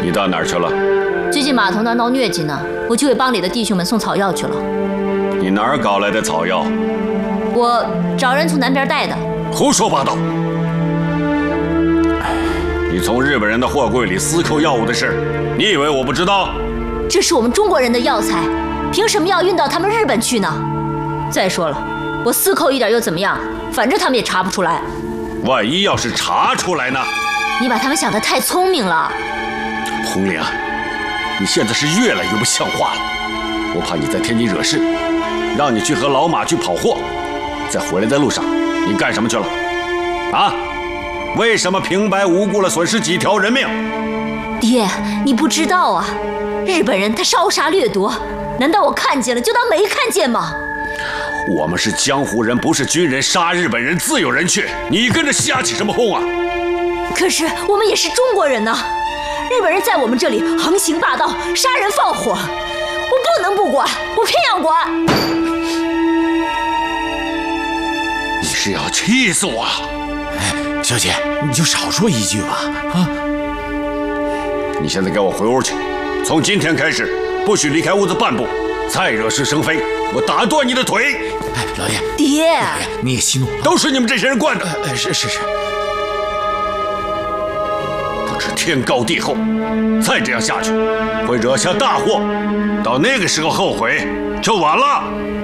你到哪儿去了？ 最近码头那儿闹疟疾呢，我去给帮里的弟兄们送草药去了。 你哪儿搞来的草药？ 我找人从南边带的。 胡说八道！你从日本人的货柜里私扣药物的事，你以为我不知道？ 这是我们中国人的药材，凭什么要运到他们日本去呢？再说了，我私扣一点又怎么样？反正他们也查不出来。 万一要是查出来呢？ 你把他们想得太聪明了。 红莲，你现在是越来越不像话了。我怕你在天津惹事，让你去和老马去跑货，在回来的路上，你干什么去了？啊？为什么平白无故了损失几条人命？ 爹，你不知道啊，日本人他烧杀掠夺，难道我看见了就当没看见吗？ 我们是江湖人，不是军人，杀日本人自有人去，你跟着瞎起什么哄啊？ 可是我们也是中国人呢，日本人在我们这里横行霸道，杀人放火，我不能不管，我偏要管。 你是要气死我？ 哎，小姐，你就少说一句吧，啊！ 你现在给我回屋去，从今天开始不许离开屋子半步，再惹是生非，我打断你的腿！ 哎，老爷， 爹， 老爷，你也息怒了， 都是你们这些人惯的。 是。 不知天高地厚，再这样下去会惹下大祸，到那个时候后悔就晚了。